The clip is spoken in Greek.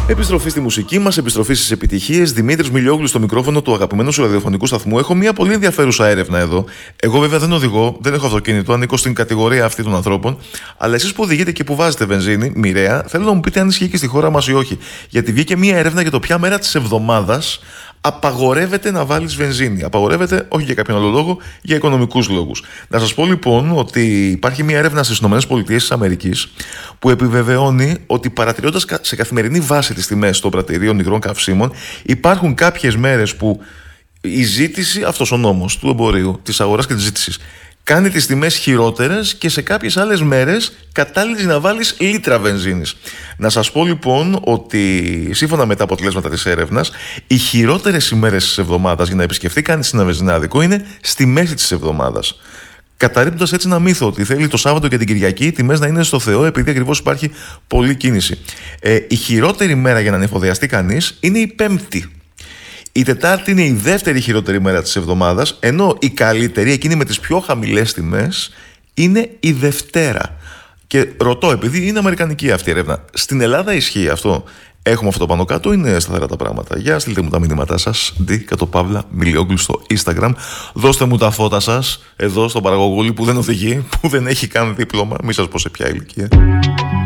Επιστροφή στη μουσική μας, επιστροφή στις επιτυχίες. Δημήτρης Μιλιόγλου στο μικρόφωνο του αγαπημένου σου ραδιοφωνικού σταθμού. Έχω μια πολύ ενδιαφέρουσα έρευνα εδώ. Εγώ βέβαια δεν οδηγώ, δεν έχω αυτοκίνητο, ανήκω στην κατηγορία αυτή των ανθρώπων. Αλλά εσείς που οδηγείτε και που βάζετε βενζίνη, μοιραία, θέλω να μου πείτε αν ισχύει και στη χώρα μας ή όχι. Γιατί βγήκε μια έρευνα για το ποια μέρα της εβδομάδας απαγορεύεται να βάλεις βενζίνη. Απαγορεύεται όχι για κάποιον άλλο λόγο, για οικονομικούς λόγους. Να σας πω λοιπόν ότι υπάρχει μια έρευνα στις ΗΠΑ που επιβεβαιώνει ότι παρατηρώντας σε καθημερινή βάση τις τιμές των πρατηρίων υγρών καυσίμων, υπάρχουν κάποιες μέρες που η ζήτηση, αυτός ο νόμος του εμπορίου, της αγοράς και της ζήτησης, κάνει τις τιμές χειρότερες και σε κάποιες άλλες μέρες κατάλληλες να βάλεις λίτρα βενζίνης. Να σας πω λοιπόν ότι σύμφωνα με τα αποτελέσματα της έρευνας, οι χειρότερες ημέρες της εβδομάδας για να επισκεφτεί κανείς ένα βενζινάδικο είναι στη μέση της εβδομάδας. Καταρρίπτοντας έτσι ένα μύθο ότι θέλει το Σάββατο και την Κυριακή οι τιμές να είναι στο Θεό, επειδή ακριβώς υπάρχει πολλή κίνηση. Η χειρότερη μέρα για να ανεφοδιαστεί κανείς είναι η Πέμπτη. Η Τετάρτη είναι η δεύτερη χειρότερη μέρα της εβδομάδας, ενώ η καλύτερη, εκείνη με τις πιο χαμηλές τιμές, είναι η Δευτέρα. Και ρωτώ, επειδή είναι αμερικανική αυτή η έρευνα, στην Ελλάδα ισχύει αυτό? Έχουμε αυτό πάνω κάτω, είναι σταθερά τα πράγματα? Για στείλτε μου τα μηνύματά σας, Παύλα Μιλιόγλου στο Instagram. Δώστε μου τα φώτα σας εδώ στον παραγωγούλη που δεν οδηγεί, που δεν έχει καν δίπλωμα, μη σας πω σε ποια ηλικία.